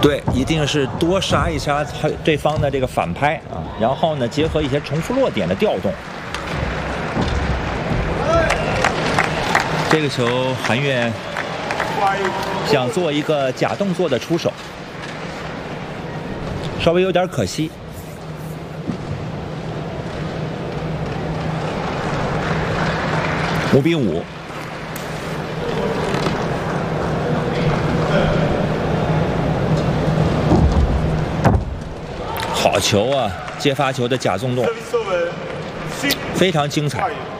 对，一定是多杀一杀对方的这个反拍啊，然后呢，结合一些重复落点的调动。这个球，韩悦想做一个假动作的出手，稍微有点可惜。5-5。好球啊！接发球的假纵动，非常精彩。